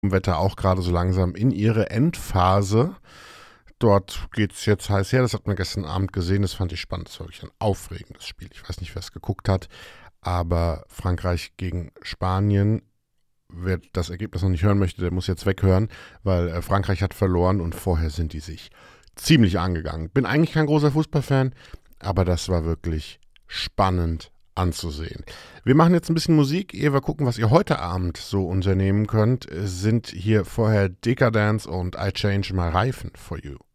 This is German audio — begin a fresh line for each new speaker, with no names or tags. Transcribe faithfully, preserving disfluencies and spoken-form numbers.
Wetter auch gerade so langsam in ihre Endphase. Dort geht es jetzt heiß her, das hat man gestern Abend gesehen, das fand ich spannend, das war wirklich ein aufregendes Spiel. Ich weiß nicht, wer es geguckt hat, aber Frankreich gegen Spanien, wer das Ergebnis noch nicht hören möchte, der muss jetzt weghören, weil äh, Frankreich hat verloren und vorher sind die sich ziemlich angegangen. Bin eigentlich kein großer Fußballfan, aber das war wirklich spannend anzusehen. Wir machen jetzt ein bisschen Musik, ehe wir gucken, was ihr heute Abend so unternehmen könnt, sind hier vorher Decadence und I Change My Reifen for You.